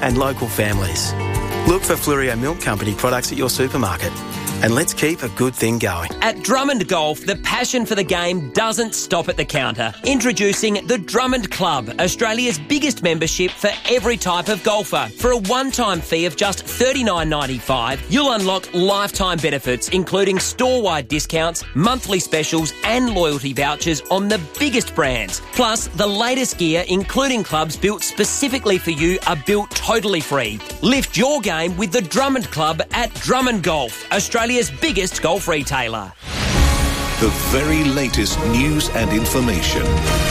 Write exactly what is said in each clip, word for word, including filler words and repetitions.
and local families. Look for Flurio Milk Company products at your supermarket. And let's keep a good thing going. At Drummond Golf, the passion for the game doesn't stop at the counter. Introducing the Drummond Club, Australia's biggest membership for every type of golfer. For a one-time fee of just thirty-nine ninety-five, you'll unlock lifetime benefits, including store-wide discounts, monthly specials and loyalty vouchers on the biggest brands. Plus, the latest gear, including clubs built specifically for you, are built totally free. Lift your game with the Drummond Club at Drummond Golf, Australia's biggest golf retailer. The very latest news and information.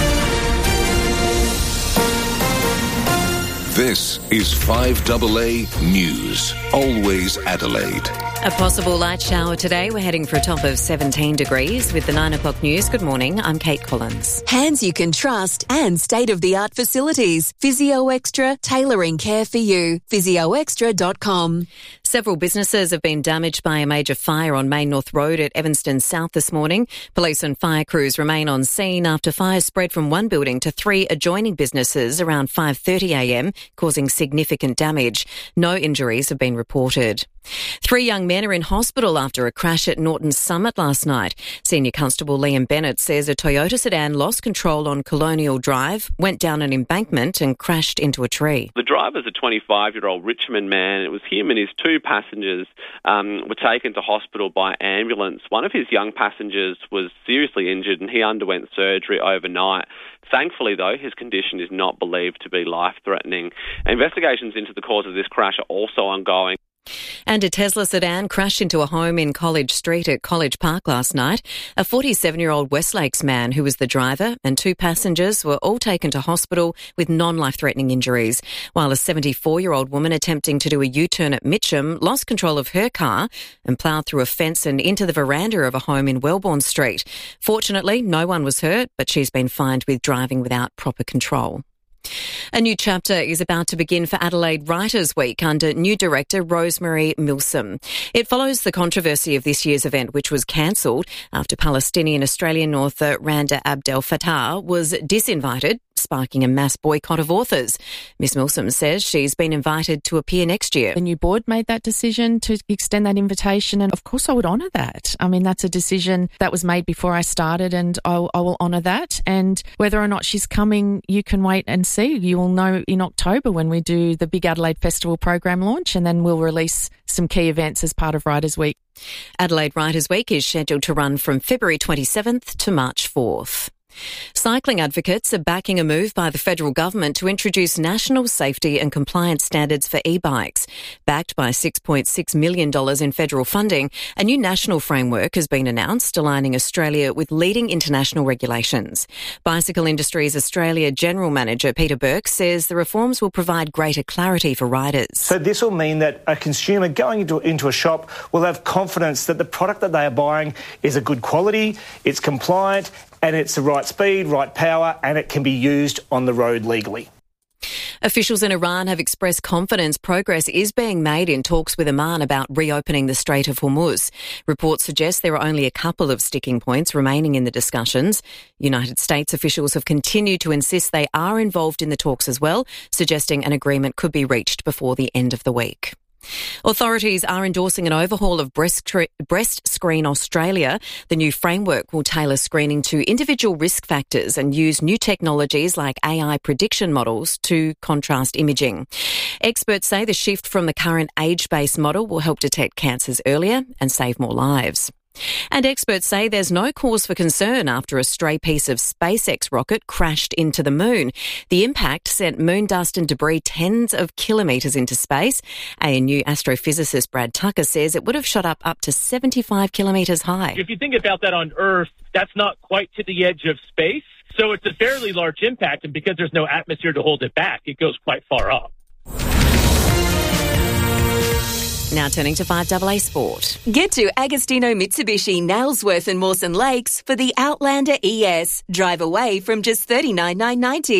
This is five A A News. Always Adelaide. A possible light shower today. We're heading for a top of seventeen degrees with the nine o'clock news. Good morning. I'm Kate Collins. Hands you can trust and state-of-the-art facilities. Physio Extra, tailoring care for you. physio extra dot com. Several businesses have been damaged by a major fire on Main North Road at Evanston South this morning. Police and fire crews remain on scene after fire spread from one building to three adjoining businesses around five thirty a m, causing significant damage. No injuries have been reported. Three young men are in hospital after a crash at Norton Summit last night. Senior Constable Liam Bennett says a Toyota sedan lost control on Colonial Drive, went down an embankment and crashed into a tree. The driver's a twenty-five-year-old Richmond man. It was him and his two passengers um, were taken to hospital by ambulance. One of his young passengers was seriously injured and he underwent surgery overnight. Thankfully, though, his condition is not believed to be life-threatening. Investigations into the cause of this crash are also ongoing. And a Tesla sedan crashed into a home in College Street at College Park last night. A forty-seven-year-old West Lakes man who was the driver and two passengers were all taken to hospital with non-life-threatening injuries, while a seventy-four-year-old woman attempting to do a U-turn at Mitcham lost control of her car and ploughed through a fence and into the veranda of a home in Wellborn Street. Fortunately, no one was hurt, but she's been fined with driving without proper control. A new chapter is about to begin for Adelaide Writers' Week under new director Rosemary Milsom. It follows the controversy of this year's event, which was cancelled after Palestinian-Australian author Randa Abdel Fattah was disinvited, sparking a mass boycott of authors. Miss Milsom says she's been invited to appear next year. The new board made that decision to extend that invitation, and of course I would honour that. I mean, that's a decision that was made before I started, and I, I will honour that. And whether or not she's coming, you can wait and see. You will know in October when we do the Big Adelaide Festival program launch, and then we'll release some key events as part of Writers' Week. Adelaide Writers' Week is scheduled to run from February twenty-seventh to March fourth. Cycling advocates are backing a move by the federal government to introduce national safety and compliance standards for e-bikes. Backed by six point six million dollars in federal funding, a new national framework has been announced, aligning Australia with leading international regulations. Bicycle Industries Australia General Manager Peter Burke says the reforms will provide greater clarity for riders. So this will mean that a consumer going into, into a shop will have confidence that the product that they are buying is a good quality, it's compliant, and it's the right speed, right power, and it can be used on the road legally. Officials in Iran have expressed confidence progress is being made in talks with Oman about reopening the Strait of Hormuz. Reports suggest there are only a couple of sticking points remaining in the discussions. United States officials have continued to insist they are involved in the talks as well, suggesting an agreement could be reached before the end of the week. Authorities are endorsing an overhaul of Breast, Breast Screen Australia. The new framework will tailor screening to individual risk factors and use new technologies like A I prediction models to contrast imaging. Experts say the shift from the current age-based model will help detect cancers earlier and save more lives. And experts say there's no cause for concern after a stray piece of SpaceX rocket crashed into the moon. The impact sent moon dust and debris tens of kilometres into space. A N U astrophysicist Brad Tucker says it would have shot up up to seventy-five kilometres high. If you think about that on Earth, that's not quite to the edge of space. So it's a fairly large impact, and because there's no atmosphere to hold it back, it goes quite far up. Now turning to five A A Sport. Get to Agostino Mitsubishi, Nailsworth and Mawson Lakes for the Outlander E S. Drive away from just thirty-nine thousand nine hundred ninety dollars.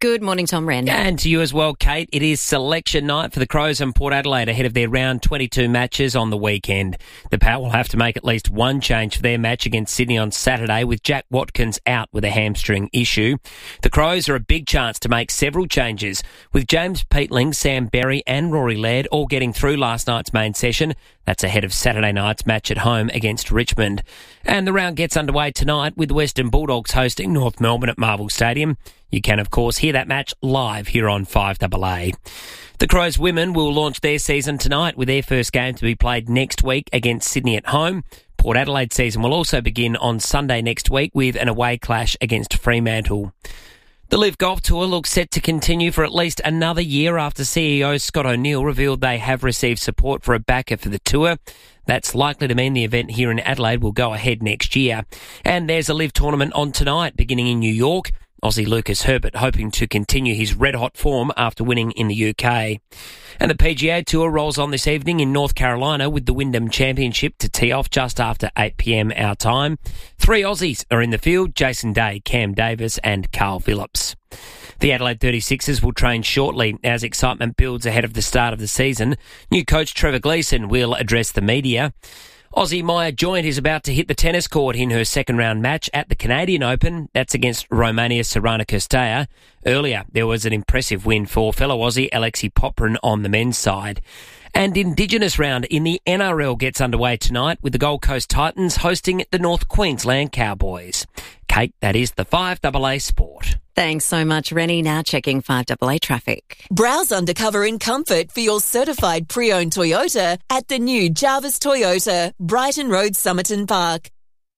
Good morning, Tom Wren. And to you as well, Kate. It is selection night for the Crows and Port Adelaide ahead of their round twenty-two matches on the weekend. The Power will have to make at least one change for their match against Sydney on Saturday, with Jack Watkins out with a hamstring issue. The Crows are a big chance to make several changes, with James Peatling, Sam Berry and Rory Laird all getting through last night's main session. That's ahead of Saturday night's match at home against Richmond. And the round gets underway tonight with the Western Bulldogs hosting North Melbourne at Marvel Stadium. You can, of course, hear that match live here on five A A. The Crows women will launch their season tonight with their first game to be played next week against Sydney at home. Port Adelaide season will also begin on Sunday next week with an away clash against Fremantle. The Live Golf Tour looks set to continue for at least another year after C E O Scott O'Neill revealed they have received support for a backer for the tour. That's likely to mean the event here in Adelaide will go ahead next year. And there's a Live tournament on tonight, beginning in New York. Aussie Lucas Herbert hoping to continue his red-hot form after winning in the U K. And the P G A Tour rolls on this evening in North Carolina with the Wyndham Championship to tee off just after eight p.m. our time. Three Aussies are in the field: Jason Day, Cam Davis and Carl Phillips. The Adelaide thirty-sixers will train shortly as excitement builds ahead of the start of the season. New coach Trevor Gleeson will address the media. Aussie Maya Joint is about to hit the tennis court in her second-round match at the Canadian Open. That's against Romania's Sorana Cîrstea. Earlier, there was an impressive win for fellow Aussie Alexei Poprin on the men's side. And Indigenous round in the N R L gets underway tonight with the Gold Coast Titans hosting the North Queensland Cowboys. Kate, that is the five A A Sport. Thanks so much, Rennie. Now checking five A A traffic. Browse undercover in comfort for your certified pre-owned Toyota at the new Jarvis Toyota, Brighton Road, Somerton Park.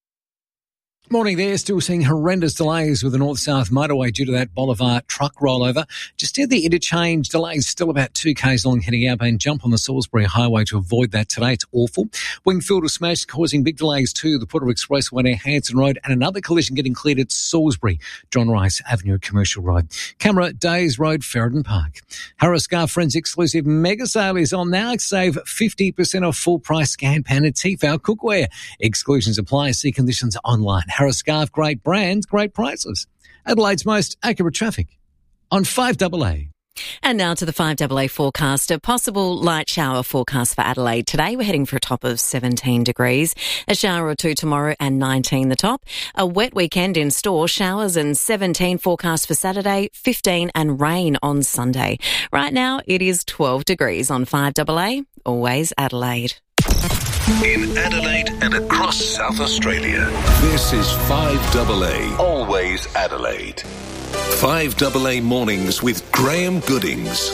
Morning there. Still seeing horrendous delays with the north-south motorway due to that Bolivar truck rollover. Just near the interchange, delays still about two k's long heading out, and jump on the Salisbury Highway to avoid that today. It's awful. Wingfield was smashed, causing big delays too. The Putter Expressway near Hanson Road, and another collision getting cleared at Salisbury, John Rice Avenue, Commercial Road. Camera, Days Road, Ferryden Park. Harris Scarf Friends exclusive mega sale is on now. Save fifty percent off full price scan pan and Tefal cookware. Exclusions apply. See conditions online. Harris Scarf, great brands, great prices. Adelaide's most accurate traffic on five A A. And now to the five A A forecast. A possible light shower forecast for Adelaide today. We're heading for a top of seventeen degrees. A shower or two tomorrow and nineteen the top. A wet weekend in store. Showers and seventeen forecast for Saturday, fifteen and rain on Sunday. Right now it is twelve degrees on five A A. Always Adelaide. In Adelaide and across South Australia, this is five A A. Always Adelaide. five A A Mornings with Graham Goodings.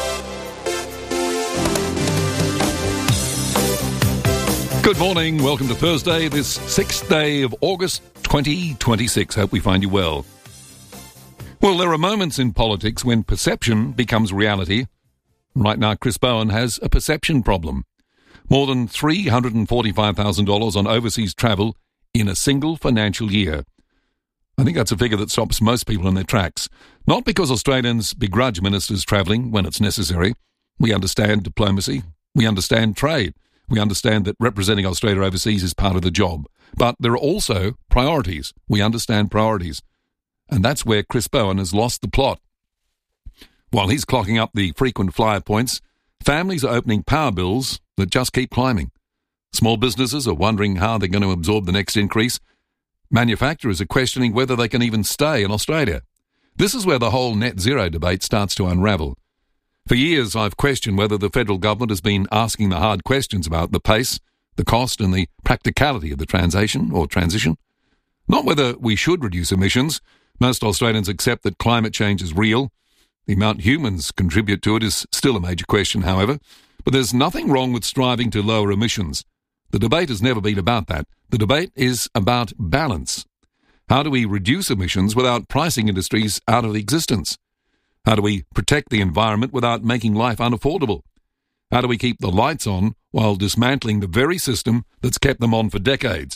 Good morning. Welcome to Thursday, this sixth day of August twenty twenty-six. Hope we find you well. Well, there are moments in politics when perception becomes reality. Right now, Chris Bowen has a perception problem. More than three hundred forty-five thousand dollars on overseas travel in a single financial year. I think that's a figure that stops most people in their tracks. Not because Australians begrudge ministers travelling when it's necessary. We understand diplomacy. We understand trade. We understand that representing Australia overseas is part of the job. But there are also priorities. We understand priorities. And that's where Chris Bowen has lost the plot. While he's clocking up the frequent flyer points, families are opening power bills that just keep climbing. Small businesses are wondering how they're going to absorb the next increase. Manufacturers are questioning whether they can even stay in Australia. This is where the whole net zero debate starts to unravel. For years, I've questioned whether the federal government has been asking the hard questions about the pace, the cost and the practicality of the transition or transition. Not whether we should reduce emissions. Most Australians accept that climate change is real. The amount humans contribute to it is still a major question, however. But there's nothing wrong with striving to lower emissions. The debate has never been about that. The debate is about balance. How do we reduce emissions without pricing industries out of existence? How do we protect the environment without making life unaffordable? How do we keep the lights on while dismantling the very system that's kept them on for decades?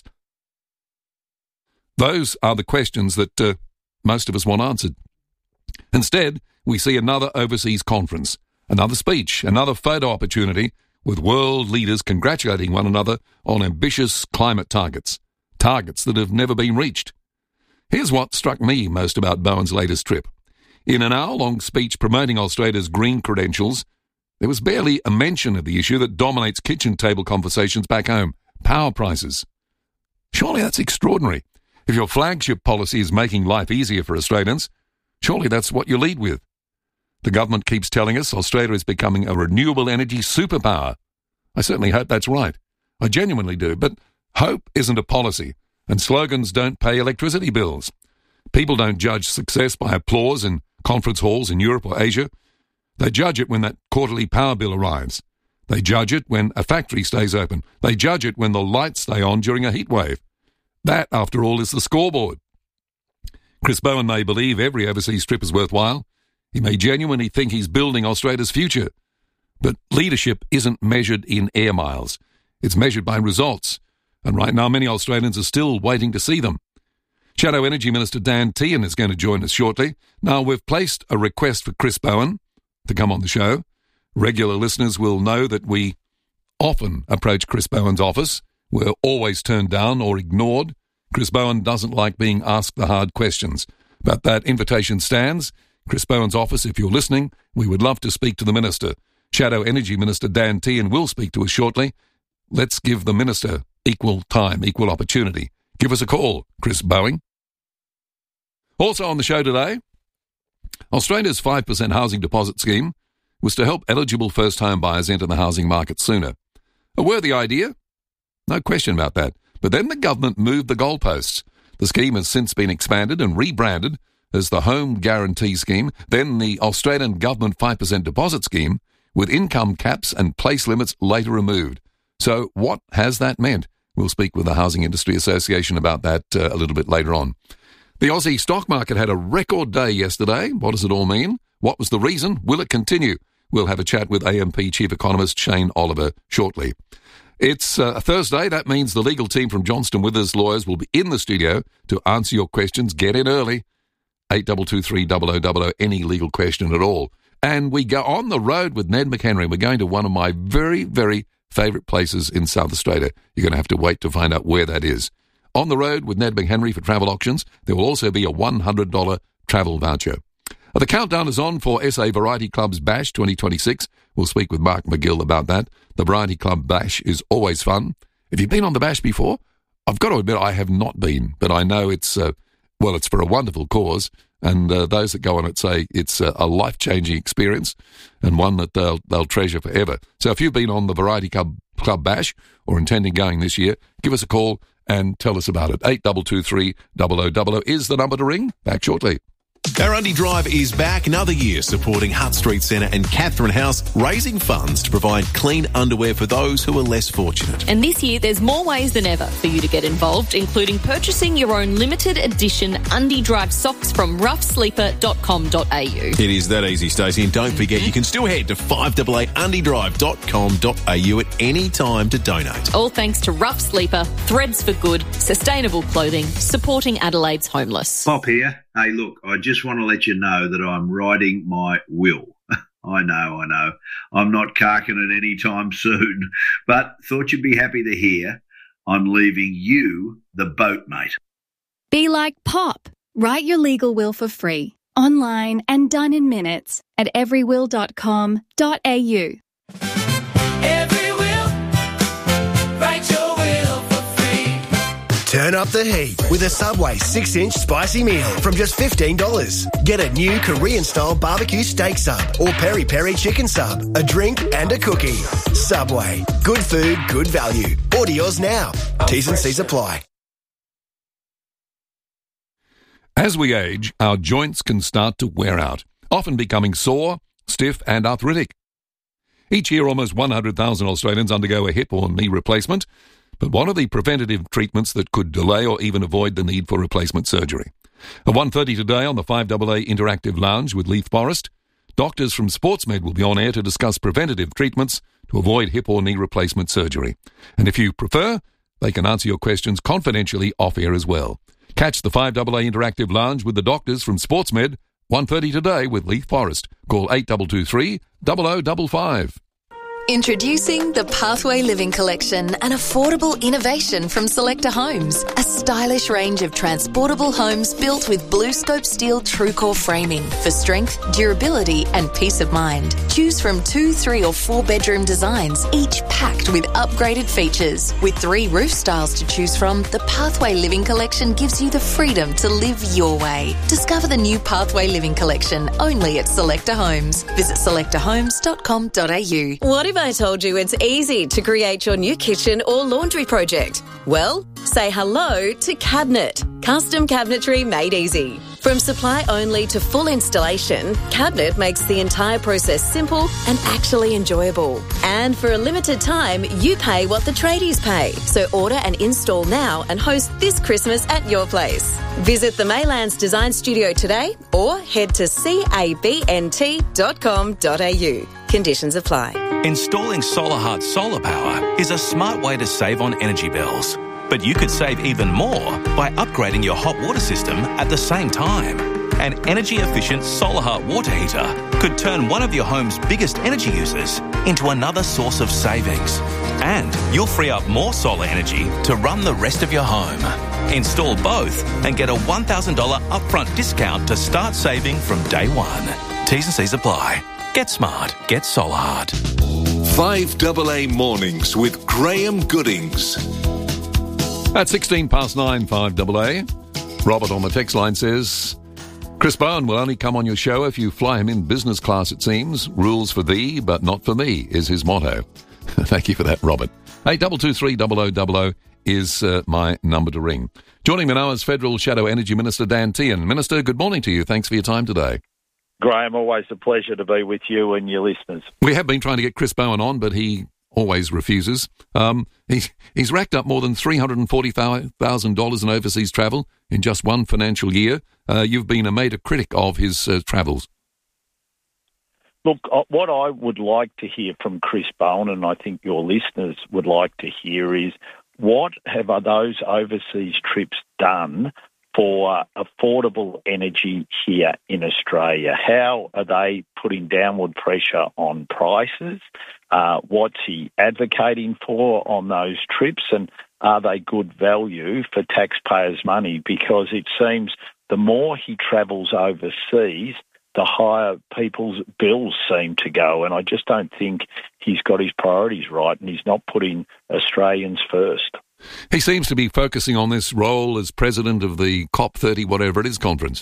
Those are the questions that uh, most of us want answered. Instead, we see another overseas conference, another speech, another photo opportunity with world leaders congratulating one another on ambitious climate targets, targets that have never been reached. Here's what struck me most about Bowen's latest trip. In an hour-long speech promoting Australia's green credentials, there was barely a mention of the issue that dominates kitchen table conversations back home, power prices. Surely that's extraordinary. If your flagship policy is making life easier for Australians, surely that's what you lead with. The government keeps telling us Australia is becoming a renewable energy superpower. I certainly hope that's right. I genuinely do, but hope isn't a policy, and slogans don't pay electricity bills. People don't judge success by applause in conference halls in Europe or Asia. They judge it when that quarterly power bill arrives. They judge it when a factory stays open. They judge it when the lights stay on during a heat wave. That, after all, is the scoreboard. Chris Bowen may believe every overseas trip is worthwhile. He may genuinely think he's building Australia's future. But leadership isn't measured in air miles. It's measured by results. And right now, many Australians are still waiting to see them. Shadow Energy Minister Dan Tehan is going to join us shortly. Now, we've placed a request for Chris Bowen to come on the show. Regular listeners will know that we often approach Chris Bowen's office. We're always turned down or ignored. Chris Bowen doesn't like being asked the hard questions. But that invitation stands. Chris Bowen's office, if you're listening, we would love to speak to the Minister. Shadow Energy Minister Dan Tehan will speak to us shortly. Let's give the Minister equal time, equal opportunity. Give us a call, Chris Bowen. Also on the show today, Australia's five percent housing deposit scheme was to help eligible first-home buyers enter the housing market sooner. A worthy idea? No question about that. But then the government moved the goalposts. The scheme has since been expanded and rebranded as the Home Guarantee Scheme, then the Australian Government five percent Deposit Scheme, with income caps and place limits later removed. So what has that meant? We'll speak with the Housing Industry Association about that uh, a little bit later on. The Aussie stock market had a record day yesterday. What does it all mean? What was the reason? Will it continue? We'll have a chat with A M P Chief Economist Shane Oliver shortly. It's uh, a Thursday. That means the legal team from Johnston Withers Lawyers will be in the studio to answer your questions. Get in early. eight two two three zero zero zero zero, any legal question at all. And we go on the road with Ned McHenry. We're going to one of my very, very favourite places in South Australia. You're going to have to wait to find out where that is. On the road with Ned McHenry for travel auctions, there will also be a one hundred dollars travel voucher. The countdown is on for S A Variety Club's Bash twenty twenty-six. We'll speak with Mark McGill about that. The Variety Club Bash is always fun. Have you been on the Bash before? I've got to admit I have not been, but I know it's, uh, well, it's for a wonderful cause, and uh, those that go on it say it's uh, a life-changing experience and one that they'll, they'll treasure forever. So if you've been on the Variety Club, Club Bash or intending going this year, give us a call and tell us about it. eight two two three zero zero zero zero is the number to ring. Back shortly. Our Undy Drive is back another year supporting Hutt Street Centre and Catherine House, raising funds to provide clean underwear for those who are less fortunate. And this year there's more ways than ever for you to get involved, including purchasing your own limited edition Undy Drive socks from rough sleeper dot com dot a u. It is that easy, Stacey, and don't forget you can still head to five eight eight undy drive dot com dot a u at any time to donate. All thanks to Rough Sleeper, Threads for Good, sustainable clothing, supporting Adelaide's homeless. Pop here. Hey, look, I just want to let you know that I'm writing my will. I know, I know. I'm not carking it any time soon, but thought you'd be happy to hear I'm leaving you the boat, mate. Be like Pop. Write your legal will for free, online and done in minutes at every will dot com dot a u. Turn up the heat with a Subway six inch spicy meal from just fifteen dollars. Get a new Korean-style barbecue steak sub or peri-peri chicken sub, a drink and a cookie. Subway. Good food, good value. Order yours now. T's and C's apply. As we age, our joints can start to wear out, often becoming sore, stiff and arthritic. Each year, almost one hundred thousand Australians undergo a hip or knee replacement. But what are the preventative treatments that could delay or even avoid the need for replacement surgery? At one thirty today on the five A A Interactive Lounge with Leith Forrest, doctors from SportsMed will be on air to discuss preventative treatments to avoid hip or knee replacement surgery. And if you prefer, they can answer your questions confidentially off-air as well. Catch the five A A Interactive Lounge with the doctors from SportsMed, one thirty today with Leith Forrest. Call eight two two three zero zero five five. Introducing the Pathway Living Collection, an affordable innovation from Selector Homes. A stylish range of transportable homes built with BlueScope steel TrueCore framing for strength, durability and peace of mind. Choose from two, three or four bedroom designs, each packed with upgraded features. With three roof styles to choose from, the Pathway Living Collection gives you the freedom to live your way. Discover the new Pathway Living Collection only at Selector Homes. Visit selector homes dot com dot a u. What if I told you it's easy to create your new kitchen or laundry project? Well, say hello to Cabinet. Custom cabinetry made easy. From supply only to full installation, Cabinet makes the entire process simple and actually enjoyable. And for a limited time, you pay what the tradies pay. So order and install now and host this Christmas at your place. Visit the Maylands Design Studio today or head to cabnt dot com dot a u. Conditions apply. Installing SolarHeart solar power is a smart way to save on energy bills. But you could save even more by upgrading your hot water system at the same time. An energy-efficient SolarHeart water heater could turn one of your home's biggest energy users into another source of savings. And you'll free up more solar energy to run the rest of your home. Install both and get a one thousand dollars upfront discount to start saving from day one. T's and C's apply. Get smart. Get SolarHeart. five double A Mornings with Graham Goodings. At sixteen past nine, five double A. Robert on the text line says, Chris Bowen will only come on your show if you fly him in business class, it seems. Rules for thee, but not for me, is his motto. Thank you for that, Robert. Hey, double two three double o double o is uh, my number to ring. Joining me now is Federal Shadow Energy Minister Dan Tehan. Minister, good morning to you. Thanks for your time today. Graham, always a pleasure to be with you and your listeners. We have been trying to get Chris Bowen on, but he always refuses. Um, he's, he's racked up more than three hundred forty thousand dollars in overseas travel in just one financial year. Uh, you've been a major critic of his uh, travels. Look, what I would like to hear from Chris Bowen, and I think your listeners would like to hear, is what have those overseas trips done for affordable energy here in Australia? How are they putting downward pressure on prices? Uh, what's he advocating for on those trips? And are they good value for taxpayers' money? Because it seems the more he travels overseas, the higher people's bills seem to go. And I just don't think he's got his priorities right and he's not putting Australians first. He seems to be focusing on this role as president of the COP thirty, whatever it is, conference.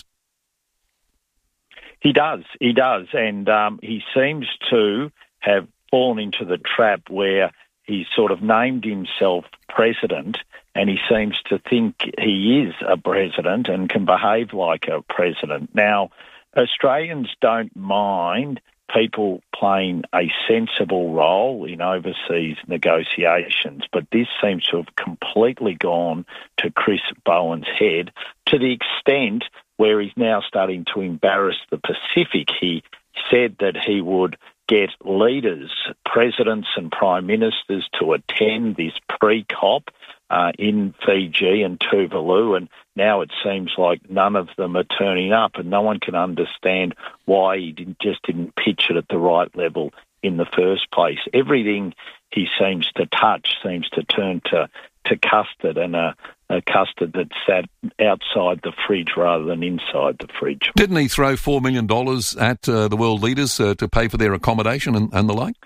He does, he does. And um, he seems to have fallen into the trap where he's sort of named himself president and he seems to think he is a president and can behave like a president. Now, Australians don't mind people playing a sensible role in overseas negotiations, but this seems to have completely gone to Chris Bowen's head to the extent where he's now starting to embarrass the Pacific. He said that he would get leaders, presidents and prime ministers to attend this pre-COP uh, in Fiji and Tuvalu, and now it seems like none of them are turning up, and no one can understand why he didn't, just didn't pitch it at the right level in the first place. Everything he seems to touch seems to turn to, to custard, and a, a custard that sat outside the fridge rather than inside the fridge. Didn't he throw four million dollars at uh, the world leaders uh, to pay for their accommodation and, and the like?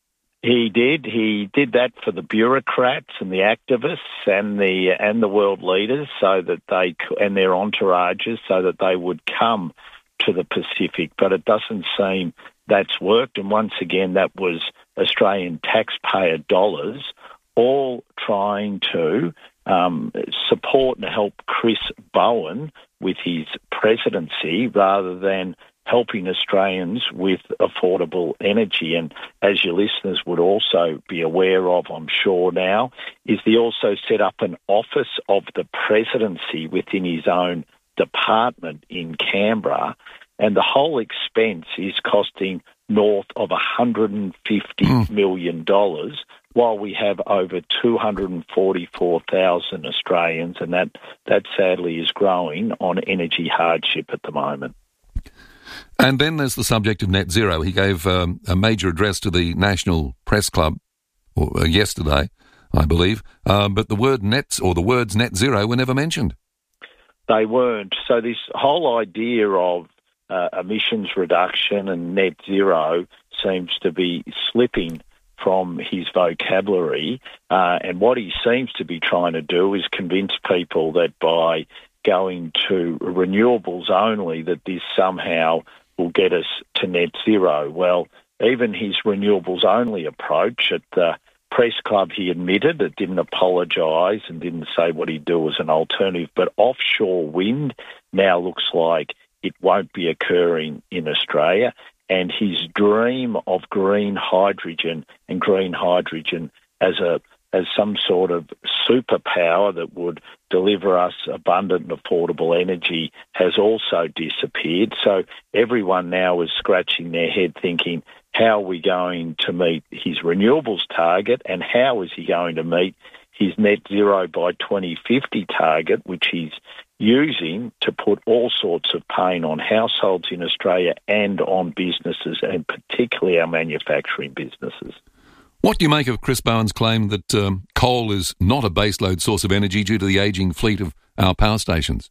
He did. He did that for the bureaucrats and the activists and the and the world leaders, so that they and their entourages, so that they would come to the Pacific. But it doesn't seem that's worked. And once again, that was Australian taxpayer dollars, all trying to um, support and help Chris Bowen with his presidency, rather than helping Australians with affordable energy. And as your listeners would also be aware of, I'm sure now, is he also set up an office of the presidency within his own department in Canberra, and the whole expense is costing north of one hundred fifty mm. million dollars, while we have over two hundred forty-four thousand Australians, and that, that sadly is growing on energy hardship at the moment. And then there's the subject of net zero. He gave um, a major address to the National Press Club or, uh, yesterday, I believe, uh, but the word net or the words net zero were never mentioned. They weren't. So this whole idea of uh, emissions reduction and net zero seems to be slipping from his vocabulary. Uh, and what he seems to be trying to do is convince people that by going to renewables only, that this somehow will get us to net zero. Well, even his renewables only approach at the press club, he admitted it, didn't apologise and didn't say what he'd do as an alternative. But offshore wind now looks like it won't be occurring in Australia. And his dream of green hydrogen and green hydrogen as a as some sort of superpower that would deliver us abundant and affordable energy has also disappeared. So everyone now is scratching their head thinking, how are we going to meet his renewables target and how is he going to meet his net zero by twenty fifty target, which he's using to put all sorts of pain on households in Australia and on businesses, and particularly our manufacturing businesses. What do you make of Chris Bowen's claim that um, coal is not a baseload source of energy due to the ageing fleet of our power stations?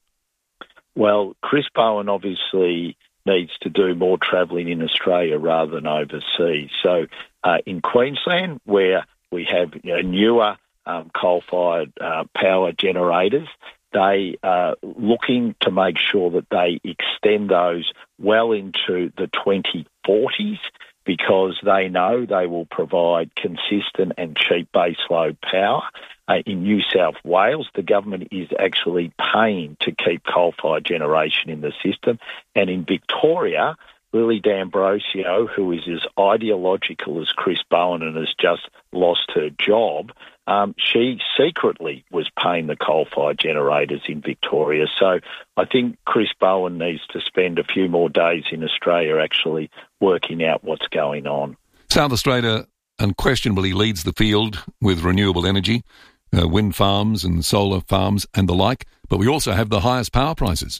Well, Chris Bowen obviously needs to do more travelling in Australia rather than overseas. So uh, in Queensland, where we have you know, newer um, coal-fired uh, power generators, they are looking to make sure that they extend those well into the twenty forties, because they know they will provide consistent and cheap baseload power. Uh, in New South Wales, the government is actually paying to keep coal-fired generation in the system. And in Victoria, Lily D'Ambrosio, who is as ideological as Chris Bowen and has just lost her job, um, she secretly was paying the coal-fired generators in Victoria. So I think Chris Bowen needs to spend a few more days in Australia actually working out what's going on. South Australia unquestionably leads the field with renewable energy, uh, wind farms and solar farms and the like, but we also have the highest power prices.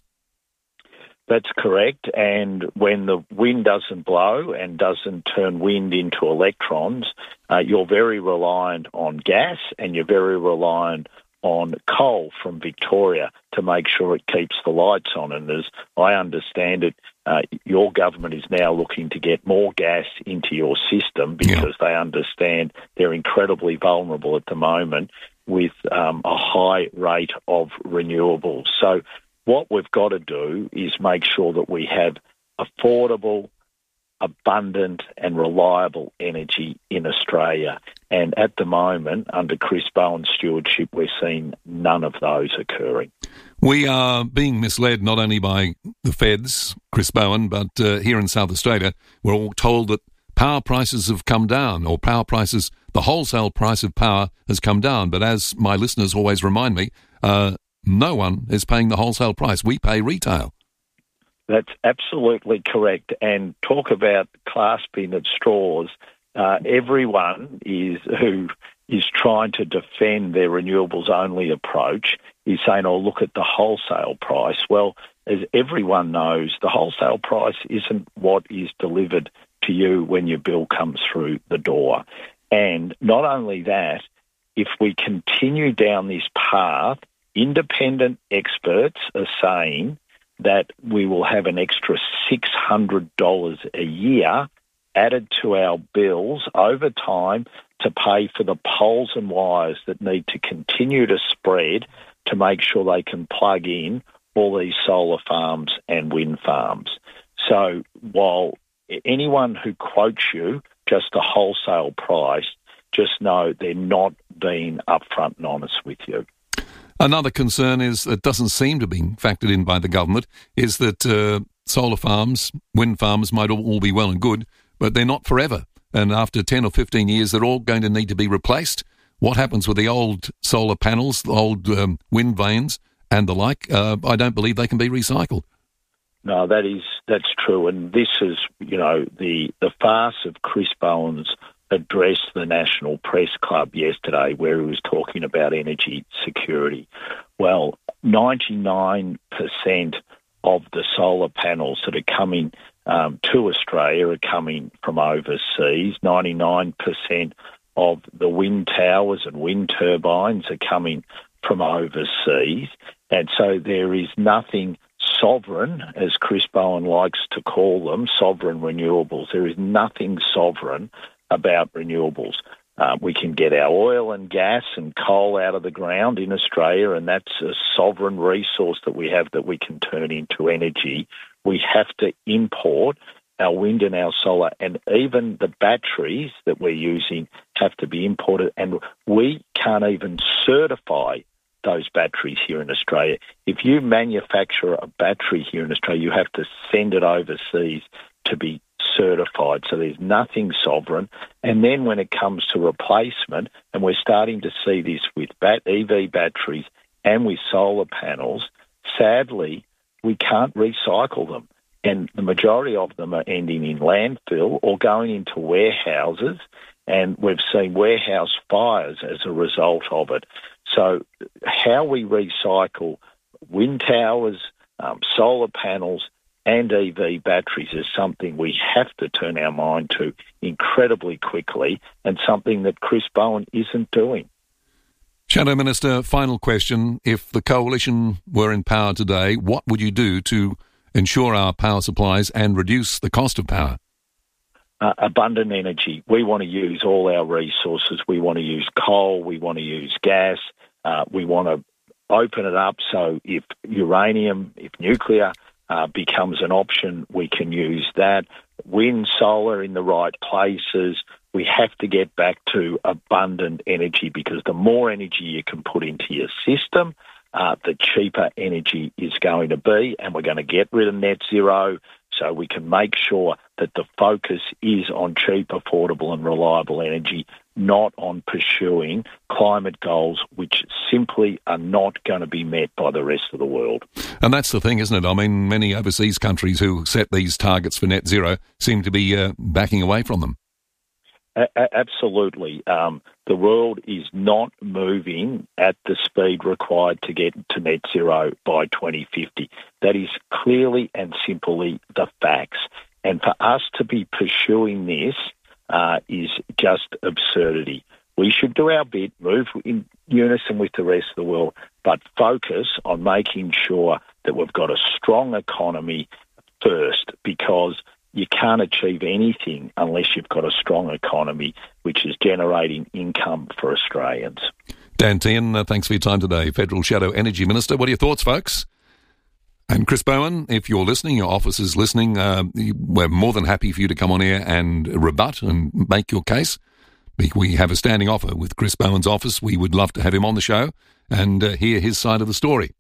That's correct. And when the wind doesn't blow and doesn't turn wind into electrons, uh, you're very reliant on gas and you're very reliant on coal from Victoria to make sure it keeps the lights on. And as I understand it, uh, your government is now looking to get more gas into your system because yeah. they understand they're incredibly vulnerable at the moment with um, a high rate of renewables. So what we've got to do is make sure that we have affordable, abundant and reliable energy in Australia. And at the moment, under Chris Bowen's stewardship, we're seeing none of those occurring. We are being misled not only by the feds, Chris Bowen, but uh, here in South Australia, we're all told that power prices have come down, or power prices, the wholesale price of power has come down. But as my listeners always remind me, uh, no one is paying the wholesale price. We pay retail. That's absolutely correct. And talk about clasping at straws. Uh, everyone is who is trying to defend their renewables only approach is saying, oh, look at the wholesale price. Well, as everyone knows, the wholesale price isn't what is delivered to you when your bill comes through the door. And not only that, if we continue down this path, independent experts are saying that we will have an extra six hundred dollars a year added to our bills over time to pay for the poles and wires that need to continue to spread to make sure they can plug in all these solar farms and wind farms. So while anyone who quotes you just a wholesale price, just know they're not being upfront and honest with you. Another concern is that doesn't seem to be factored in by the government is that uh, solar farms, wind farms might all, all be well and good, but they're not forever. And after ten or fifteen years, they're all going to need to be replaced. What happens with the old solar panels, the old um, wind vanes and the like? Uh, I don't believe they can be recycled. No, that is that's true. And this is, you know, the, the farce of Chris Bowen's address to the National Press Club yesterday where he was talking about energy security. Well, ninety-nine percent of the solar panels that are coming um, to Australia are coming from overseas. ninety-nine percent of the wind towers and wind turbines are coming from overseas. And so there is nothing sovereign, as Chris Bowen likes to call them, sovereign renewables. There is nothing sovereign about renewables. Uh, we can get our oil and gas and coal out of the ground in Australia, and that's a sovereign resource that we have that we can turn into energy. We have to import our wind and our solar, and even the batteries that we're using have to be imported, and we can't even certify those batteries here in Australia. If you manufacture a battery here in Australia, you have to send it overseas to be certified. So there's nothing sovereign. And then when it comes to replacement, and we're starting to see this with bat- E V batteries and with solar panels, sadly, we can't recycle them. And the majority of them are ending in landfill or going into warehouses, and we've seen warehouse fires as a result of it. So how we recycle wind towers, um, solar panels and E V batteries is something we have to turn our mind to incredibly quickly, and something that Chris Bowen isn't doing. Shadow Minister, final question. If the Coalition were in power today, what would you do to ensure our power supplies and reduce the cost of power? Uh, abundant energy. We want to use all our resources. We want to use coal. We want to use gas. Uh, we want to open it up so if uranium, if nuclear uh, becomes an option, we can use that. Wind, solar in the right places. We have to get back to abundant energy, because the more energy you can put into your system, uh, the cheaper energy is going to be, and we're going to get rid of net zero so we can make sure that the focus is on cheap, affordable and reliable energy, not on pursuing climate goals which simply are not going to be met by the rest of the world. And that's the thing, isn't it? I mean, many overseas countries who set these targets for net zero seem to be uh, backing away from them. A- absolutely. Um, the world is not moving at the speed required to get to net zero by twenty fifty. That is clearly and simply the facts. And for us to be pursuing this uh, is just absurdity. We should do our bit, move in unison with the rest of the world, but focus on making sure that we've got a strong economy first, because you can't achieve anything unless you've got a strong economy which is generating income for Australians. Dan Tehan, uh, thanks for your time today. Federal Shadow Energy Minister. What are your thoughts, folks? And Chris Bowen, if you're listening, your office is listening, uh, we're more than happy for you to come on here and rebut and make your case. We have a standing offer with Chris Bowen's office. We would love to have him on the show and uh, hear his side of the story.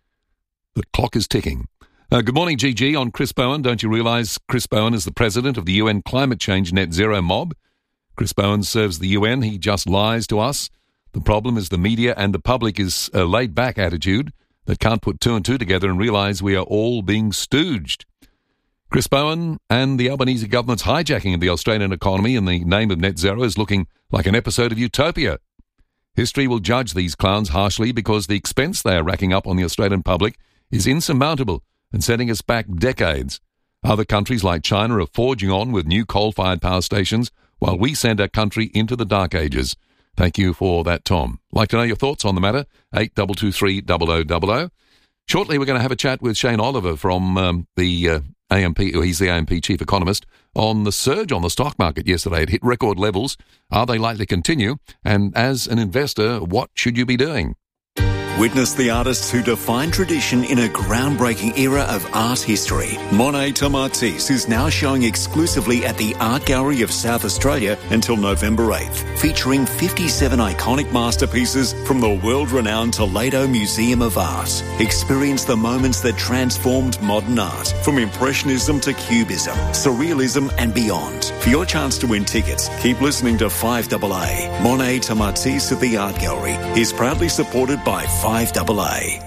The clock is ticking. Uh, good morning, G G. On Chris Bowen. Don't you realise Chris Bowen is the president of the U N Climate Change Net Zero Mob? Chris Bowen serves the U N. He just lies to us. The problem is the media and the public is a laid-back attitude that can't put two and two together and realise we are all being stooged. Chris Bowen and the Albanese government's hijacking of the Australian economy in the name of net zero is looking like an episode of Utopia. History will judge these clowns harshly because the expense they are racking up on the Australian public is insurmountable and setting us back decades. Other countries like China are forging on with new coal-fired power stations while we send our country into the dark ages. Thank you for that, Tom. Like to know your thoughts on the matter? eight two two three double oh double oh. Shortly, we're going to have a chat with Shane Oliver from um, the uh, A M P, or he's the A M P chief economist, on the surge on the stock market yesterday. It hit record levels. Are they likely to continue? And as an investor, what should you be doing? Witness the artists who define tradition in a groundbreaking era of art history. Monet Tomatis is now showing exclusively at the Art Gallery of South Australia until November eighth, featuring fifty-seven iconic masterpieces from the world-renowned Toledo Museum of Art. Experience the moments that transformed modern art, from Impressionism to Cubism, Surrealism and beyond. For your chance to win tickets, keep listening to five A A. Monet Tomatis at the Art Gallery is proudly supported by five A A.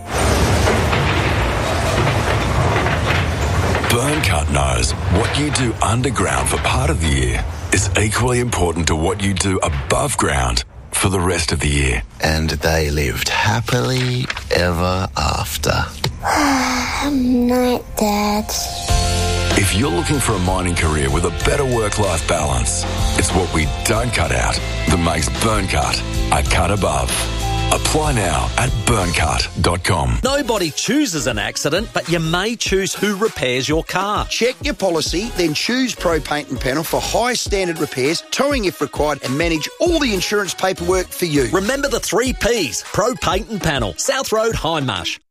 Burncut knows what you do underground for part of the year is equally important to what you do above ground for the rest of the year. And they lived happily ever after. Night, Dad. If you're looking for a mining career with a better work-life balance, it's what we don't cut out that makes Burncut a cut above. Apply now at burncut dot com. Nobody chooses an accident, but you may choose who repairs your car. Check your policy, then choose Pro Paint and Panel for high standard repairs, towing if required, and manage all the insurance paperwork for you. Remember the three Ps. Pro Paint and Panel. South Road, Hindmarsh.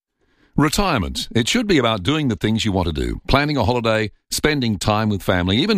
Retirement. It should be about doing the things you want to do. Planning a holiday, spending time with family, even